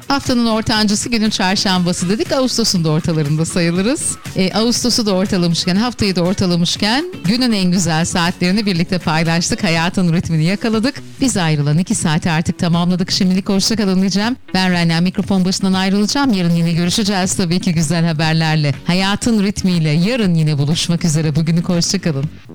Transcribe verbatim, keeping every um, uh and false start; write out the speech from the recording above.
Haftanın ortancısı günün çarşambası dedik. Ağustos'un da ortalarında sayılırız. E, Ağustos'u da ortalamışken, haftayı da ortalamışken günün en güzel saatlerini birlikte paylaştık. Hayatın ritmini yakaladık. Biz ayrılan iki saati artık tamamladık. Şimdilik hoşça kalın diyeceğim. Ben Rana, mikrofon başından ayrılacağım. Yarın yine görüşeceğiz tabii ki güzel haberlerle. Hayatın ritmiyle yarın yine buluşmak üzere. Bugünlük hoşça kalın.